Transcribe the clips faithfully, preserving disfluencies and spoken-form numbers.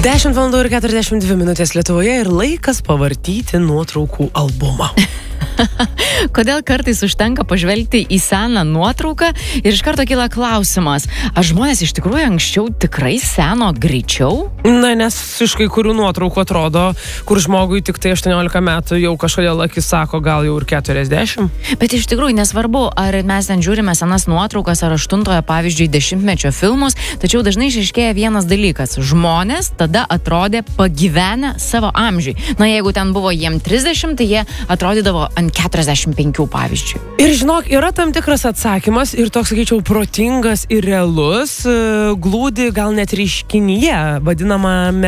dešimt valandų ir keturiasdešimt dvi minutės Lietuvoje ir laikas pavartyti nuotraukų albumą. Kodėl kartais užtenka pažvelgti į seną nuotrauką ir iš karto kyla klausimas, ar žmonės iš tikrųjų anksčiau tikrai seno greičiau? Na, nes iš kai kurių nuotraukų atrodo, kur žmogui tik tai aštuoniolika metų jau kažkodėl akis sako, gal jau ir keturiasdešimt. Bet iš tikrųjų nesvarbu, ar mes ten žiūrime senas nuotraukas ar aštuntojo, pavyzdžiui, dešimtmečio filmus, tačiau dažnai išaiškėja vienas dalykas. Žmonės tada atrodė pagyvenę savo amžiui. Na, jeigu ten buvo jiem trisdešimt, tai jie atrodydavo ant keturiasdešimt penkių, pavyzdžiui. Ir žinok, yra tam tikras atsakymas ir toks, sakyčiau, protingas ir realus, glūdi gal net reiškinyje, vadinamame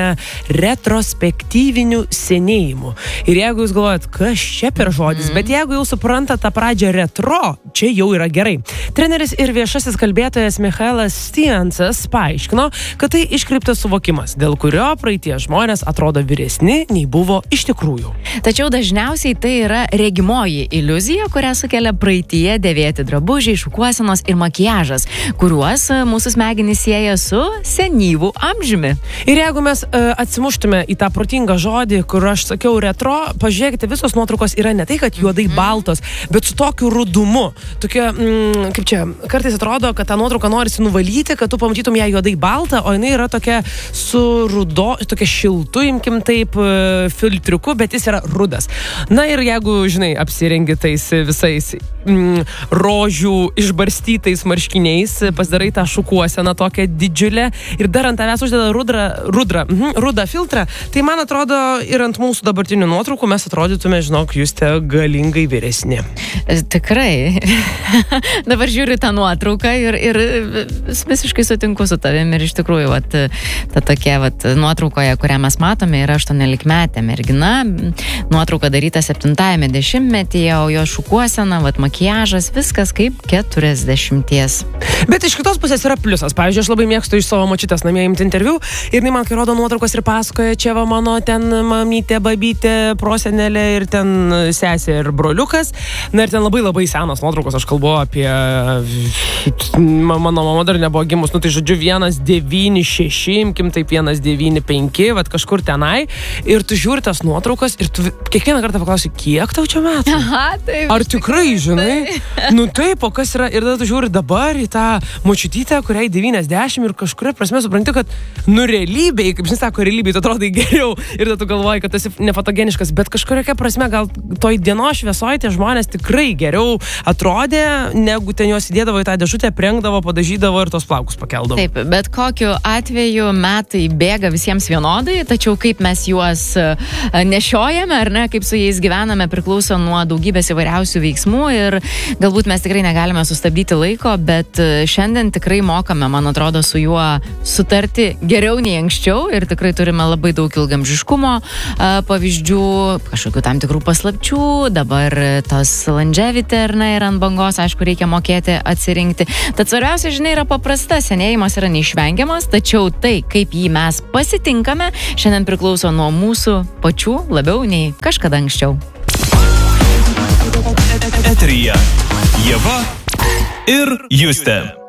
retrospektyviniu senėjimu. Ir jeigu jūs galvojat, kas čia per žodis, mm. bet jeigu jau suprantate tą pradžią retro, čia jau yra gerai. Treneris ir viešasis kalbėtojas Michaelas Stiansas paaiškino, kad tai iškreiptas suvokimas, dėl kurio praeitie žmonės atrodo vyresni, nei buvo iš tikrųjų. Tačiau dažniausiai tai yra regimoji iliuzija, kurią sukelia praeityje dėvėti drabužiai, šukuosenos ir makiažas, kuriuos mūsų smegenys sieja su senyvų amžiumi. Ir jeigu mes uh, atsimuštume į tą protingą žodį, kur aš sakiau retro, pažiūrėkite, visos nuotraukos yra ne tai, kad juodai baltos, bet su tokiu rudumu. Tokia, mm, kaip čia, kartais atrodo, kad tą nuotrauką norisi nuvalyti, kad tu pamatytum ją juodai baltą, o jinai yra tokia su rudo, tokia šiltu, imkim taip, uh, filtriuku, bet jis yra rudas. Na ir jeigu, žinai, apsirengi tais visais mm, rožių išbarstytais marškiniais, pasidarai tą šukuoseną tokią didžiulę ir dar ant tavęs uždeda rudrą, rudrą, mhm, rudą filtrą, tai man atrodo ir ant mūsų dabartinių nuotraukų mes atrodytume, žinok, Juste, galingai vyresni. Tikrai. Dabar žiūriu tą nuotrauką ir, ir visiškai sutinku su tavim ir iš tikrųjų, vat, ta tokia vat, nuotraukoje, kurią mes matome, yra aštuoniolikmetė mergina, nuotrauka daryta septintajame dešimtmetyje, o jo šukuosena, vat, makiažas, viskas kaip keturiasdešimties. Bet iš kitos pusės yra pliusas. Pavyzdžiui, aš labai mėgstu iš savo močiutės namie imti interviu ir jinai man kai rodo nuotraukos ir pasakoja, čia va mano ten mamytė, babytė, prosenelė ir ten sesė ir broliukas. Na ir ten labai labai senos nuotraukos, aš kalbu apie mano mama dar nebuvo gimus, nu tai žodžiu vienas devyni šeši, imkim taip vienas devyni penki, vat kažkur tenai ir tu žiūri tas nuotraukas ir tu kiekvieną kartą paklausi, kiek tau čia metų? Aha, taip. Ar tikrai, žinai? Nu taip, o kas yra? Ir tada tu žiūri dabar į tą močiutytę, kuriai devyniasdešimt ir kažkuria prasme supranti, kad nu realybėj, kaip žinai sako, realybėj tu atrodai geriau ir tada tu galvoji, kad esi nefotogeniškas, bet kažkuria prasme gal toj dienos šviesoje tie žmonės tikrai geriau atrodė, negu ten juos įdėdavo į tą dėžutę, prengdavo, padažydavo ir tos plaukus pakeldavo. Taip, bet kokiu atveju metai bėga visiems vienodai, tačiau kaip mes juos nešiojame, ar ne, kaip su jais gyvename, priklauso nuo daugybės įvairiausių veiksmų ir galbūt mes tikrai negalime sustabdyti laiko, bet šiandien tikrai mokame, man atrodo, su juo sutarti geriau nei anksčiau ir tikrai turime labai daug ilgamžiškumo pavyzdžių, kažkokių tam tikrų paslapčių, dabar tas longevity, ar ne, ir ant bangos, aišku, reikia mokėti atsirinkti. Tad svarbiausia, žinai, yra paprasta, senėjimas yra neišvengiamas, tačiau tai, kaip jį mes pasitinkame, šiandien priklauso nuo mūsų pačių labiau nei kažkada anksčiau. Eteryje Ieva ir Justė.